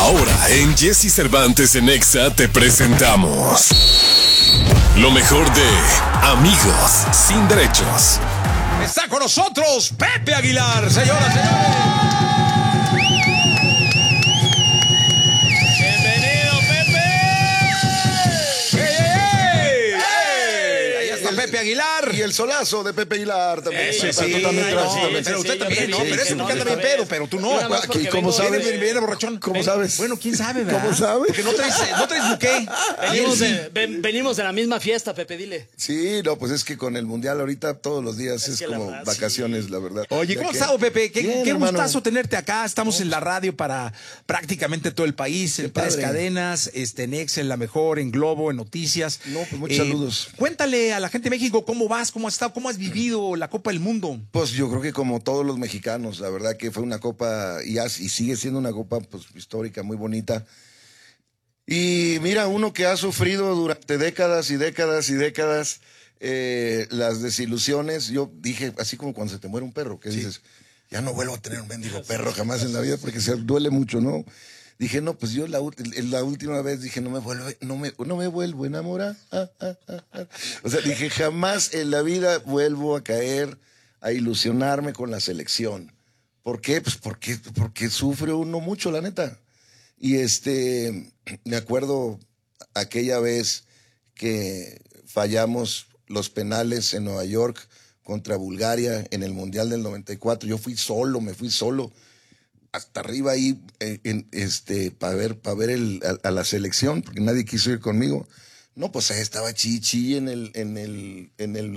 Ahora en Jesse Cervantes en Exa te presentamos lo mejor de Amigos sin Derechos. Está con nosotros Pepe Aguilar, señoras y señores. ¡Bienvenido, Pepe! ¡Ey! Ahí está Pepe Aguilar. Y el solazo de Pepe Aguilar también. Sí, Tú también traes, también. pero usted también, ¿no? Pero eso porque anda bien pedo, pero tú no. Yo nada más porque ¿Cómo vengo- sabes? Viene borrachón. ¿Cómo sabes? Bueno, quién sabe, ¿verdad? ¿Cómo sabes? Porque no traes buqué. Venimos de la misma fiesta, Pepe, dile. Sí, no, pues es que con el Mundial ahorita todos los días es que la como verdad, vacaciones, la verdad. Oye, ¿cómo Ya has estado, Pepe? Qué Bien, hermano. gustazo tenerte acá. Estamos en la radio para prácticamente todo el país, en tres padre. cadenas, en Exa, en La Mejor, en Globo, en Noticias. No, pues muchos saludos. Cuéntale a la gente de México cómo vas, cómo has estado, cómo has vivido la Copa del Mundo. Pues yo creo que como todos los mexicanos, la verdad que fue una copa y sigue siendo una copa pues histórica, muy bonita. Y mira, uno que ha sufrido durante décadas y décadas y décadas las desilusiones, yo dije, así como cuando se te muere un perro, que dices, ya no vuelvo a tener un mendigo perro jamás en la vida porque se duele mucho, ¿no? Dije, no, pues yo la última vez dije, no me vuelvo a enamorar. O sea, dije, jamás en la vida vuelvo a caer a ilusionarme con la selección. ¿Por qué? Pues porque sufre uno mucho, la neta. Y me acuerdo aquella vez que fallamos los penales en Nueva York contra Bulgaria en el Mundial del 94. Yo me fui solo hasta arriba ahí para ver a la selección, porque nadie quiso ir conmigo. No, pues ahí estaba Chichi en el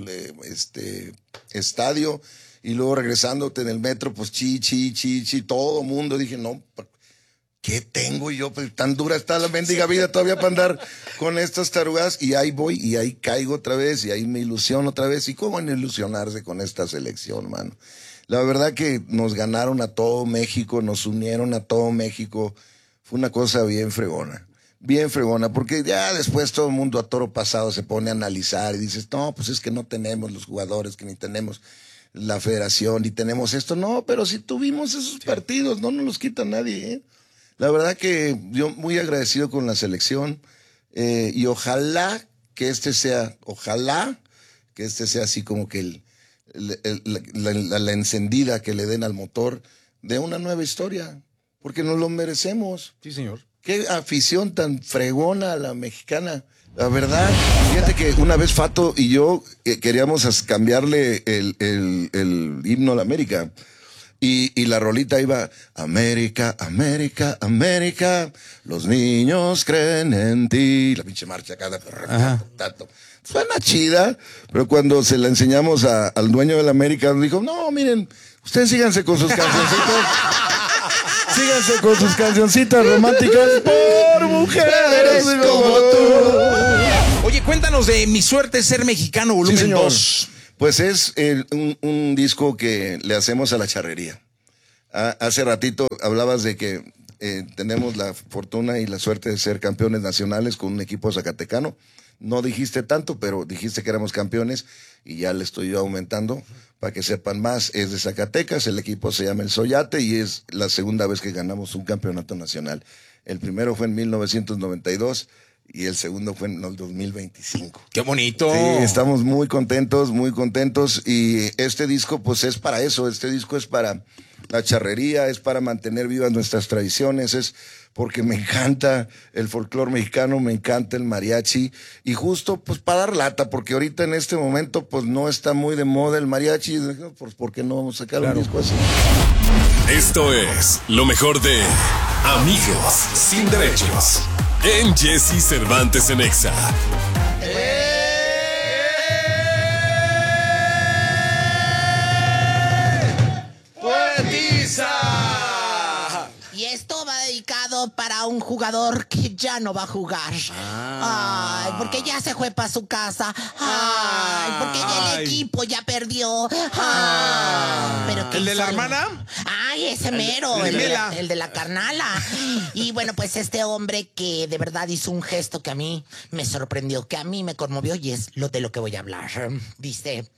estadio, y luego regresándote en el metro, pues Chichi, todo mundo. Dije, no, ¿qué tengo yo? Pues tan dura está la mendiga vida todavía para andar con estas tarugas. Y ahí voy, y ahí caigo otra vez, y ahí me ilusiono otra vez. ¿Y cómo no ilusionarse con esta selección, mano? La verdad que nos ganaron a todo México, nos unieron a todo México. Fue una cosa bien fregona, porque ya después todo el mundo a toro pasado se pone a analizar y dices, no, pues es que no tenemos los jugadores, que ni tenemos la federación, ni tenemos esto. No, pero si tuvimos esos partidos, no nos los quita nadie, ¿eh? La verdad que yo muy agradecido con la selección, y ojalá que sea así como que la encendida que le den al motor de una nueva historia, porque nos lo merecemos. Sí, señor. Qué afición tan fregona a la mexicana, la verdad. Fíjate que una vez Fato y yo queríamos cambiarle el himno a la América. Y la rolita iba, América, América, América, los niños creen en ti. La pinche marcha cada tato. Suena chida, pero cuando se la enseñamos al dueño de la América, nos dijo, no, miren, ustedes síganse con sus cancioncitas. Síganse con sus cancioncitas románticas por mujeres como tú. Oye, cuéntanos de Mi Suerte es Ser Mexicano, Sí, volumen señor. 2. Pues es un disco que le hacemos a la charrería. Hace ratito hablabas de que tenemos la fortuna y la suerte de ser campeones nacionales con un equipo zacatecano. No dijiste tanto, pero dijiste que éramos campeones y ya le estoy yo aumentando para que sepan más. Es de Zacatecas, el equipo se llama El Soyate y es la segunda vez que ganamos un campeonato nacional. El primero fue en 1992 y el segundo fue en el 2025. ¡Qué bonito! Sí, estamos muy contentos y este disco pues es para eso, este disco es para la charrería, es para mantener vivas nuestras tradiciones, es porque me encanta el folclore mexicano, me encanta el mariachi y justo pues para dar lata, porque ahorita en este momento pues no está muy de moda el mariachi, pues ¿por qué no vamos a sacar un disco así? Esto es lo mejor de Amigos sin Derechos en Jesse Cervantes en Exa. Y esto va dedicado para un jugador que ya no va a jugar. Ay, porque ya se fue para su casa. Ay, porque ya el equipo ya perdió. Ay, pero ¿El de la hermana? Ay, ese mero, el de Mela. el de la carnala. Y bueno, pues este hombre que de verdad hizo un gesto que a mí me sorprendió, que a mí me conmovió y es lo de lo que voy a hablar. Dice: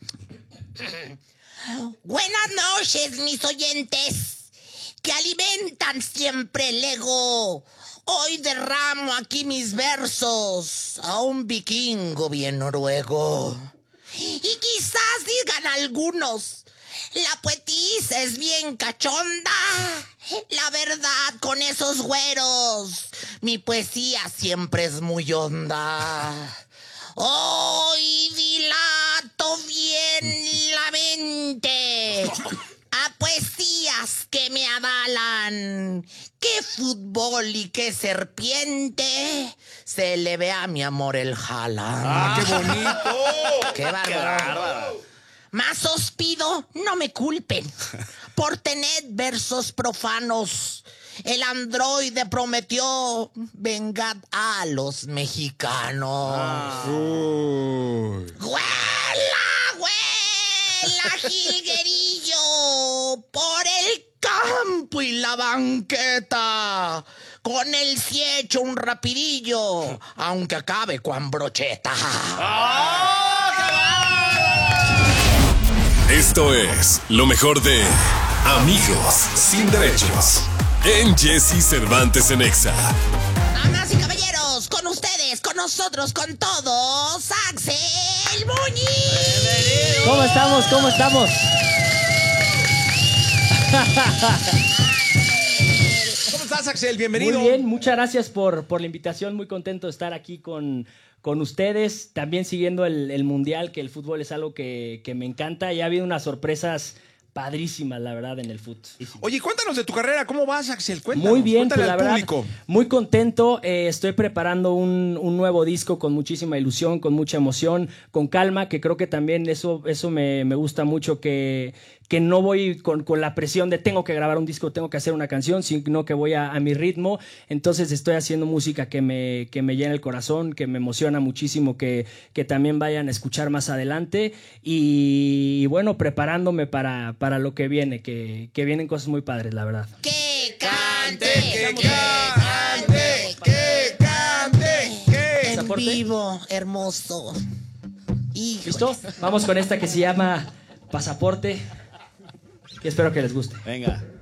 buenas noches, mis oyentes, que alimentan siempre el ego. Hoy derramo aquí mis versos a un vikingo bien noruego. Y quizás digan algunos, la poetisa es bien cachonda. La verdad, con esos güeros, mi poesía siempre es muy honda. Hoy dilato bien la mente a poesías que me avalan. Qué fútbol y qué serpiente se le ve a mi amor el jala. ¡Qué bonito! ¡Qué bárbaro! Más os pido, no me culpen por tener versos profanos. El androide prometió vengar a los mexicanos. ¡Huela, huela, jilguerillo! Por el campo y la banqueta. Con el sí hecho un rapidillo, aunque acabe con brocheta. Esto es lo mejor de Amigos Sin Derechos en Jesse Cervantes en Exa. Damas y caballeros, con ustedes, con nosotros, con todos, Axel Muñiz. ¿Cómo estamos? ¿Cómo estamos? ¿Cómo estás, Axel? Bienvenido. Muy bien, muchas gracias por la invitación. Muy contento de estar aquí con ustedes. También siguiendo el Mundial, que el fútbol es algo que me encanta. Y ha habido unas sorpresas padrísimas, la verdad, en el fútbol. Oye, cuéntanos de tu carrera. ¿Cómo vas, Axel? Cuéntanos. Muy bien, cuéntale pues, la al verdad, público. muy contento. Estoy preparando un nuevo disco con muchísima ilusión, con mucha emoción, con calma, que creo que también eso me gusta mucho, que no voy con la presión de tengo que grabar un disco, tengo que hacer una canción, sino que voy a mi ritmo. Entonces estoy haciendo música que me llena el corazón, que me emociona muchísimo, que también vayan a escuchar más adelante. Y bueno, preparándome para lo que viene, que vienen cosas muy padres, la verdad. ¡Que cante! ¡Que cante! ¡Que cante! ¡Que! En ¿Pasaporte? vivo, hermoso. Híjole. ¿Listo? Vamos con esta que se llama Pasaporte. Y espero que les guste. Venga.